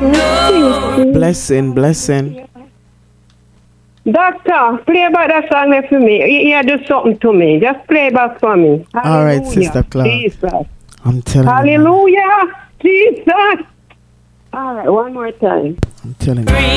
Blessing. Doctor, play back that song there for me. You do something to me. Just play back for me. Hallelujah. All right, Sister Clark. Jesus. I'm telling you. Hallelujah. Jesus. All right, one more time. I'm telling you.